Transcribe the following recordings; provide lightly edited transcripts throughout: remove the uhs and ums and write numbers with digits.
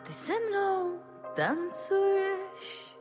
ty se mnou tancuješ.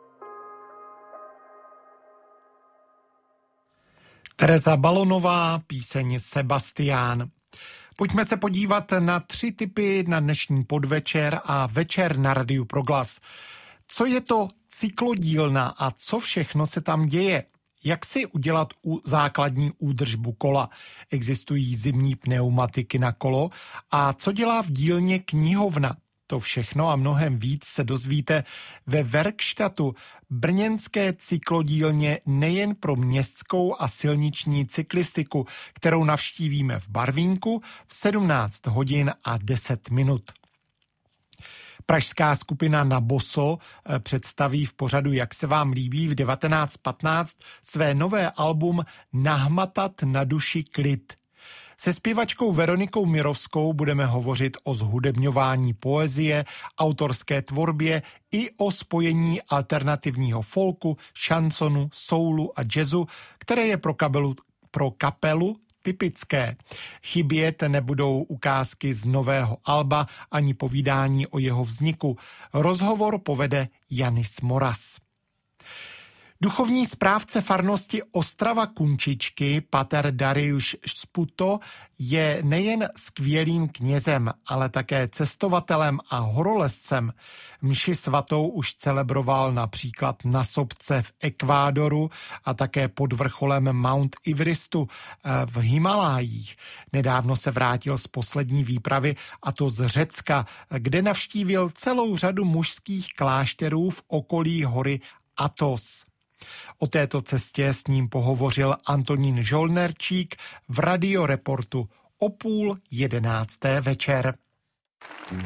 Tereza Balonová, píseň Sebastián. Pojďme se podívat na 3 tipy na dnešní podvečer a večer na Radiu Proglas. Co je to cyklodílna a co všechno se tam děje? Jak si udělat základní údržbu kola? Existují zimní pneumatiky na kolo? A co dělá v dílně knihovna? To všechno a mnohem víc se dozvíte ve Werkstattu, brněnské cyklodílně nejen pro městskou a silniční cyklistiku, kterou navštívíme v Barvínku v 17 hodin a 10 minut. Pražská skupina Na boso představí v pořadu Jak se vám líbí v 19:15 své nové album Nahmatat na duši klid. Se zpěvačkou Veronikou Mirovskou budeme hovořit o zhudebňování poezie, autorské tvorbě i o spojení alternativního folku, šansonu, soulu a jazzu, které je pro kapelu typické. Chybět nebudou ukázky z nového alba ani povídání o jeho vzniku. Rozhovor povede Janis Moras. Duchovní správce farnosti Ostrava Kunčičky, pater Dariusz Sputo, je nejen skvělým knězem, ale také cestovatelem a horolezcem. Mši svatou už celebroval například na sopce v Ekvádoru a také pod vrcholem Mount Everestu v Himalájích. Nedávno se vrátil z poslední výpravy, a to z Řecka, kde navštívil celou řadu mužských klášterů v okolí hory Athos. O této cestě s ním pohovořil Antonín Žolnerčík v Radioreportu o 10:30 večer.